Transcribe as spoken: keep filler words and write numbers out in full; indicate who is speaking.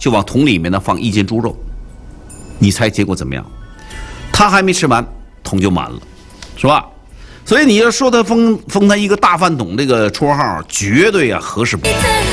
Speaker 1: 就往桶里面呢放一斤猪肉。你猜结果怎么样？他还没吃完，桶就满了，是吧？所以你要说他封封他一个大饭桶这个绰号，绝对啊合适不来。